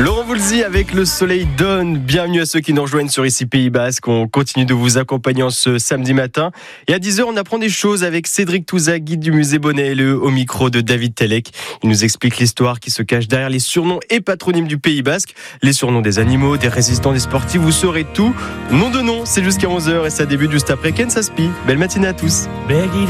Laurent Voulzy avec Le Soleil donne. Bienvenue à ceux qui nous rejoignent sur ici Pays Basque. On continue de vous accompagner en ce samedi matin. Et à 10h, on apprend des choses avec Cédric Touza, guide du musée Bonnet-Helleux, au micro de David Tellec. Il nous explique l'histoire qui se cache derrière les surnoms et patronymes du Pays Basque. Les surnoms des animaux, des résistants, des sportifs, vous saurez tout. Nom de nom, c'est jusqu'à 11h et ça débute juste après Ken Saspi. Belle matinée à tous.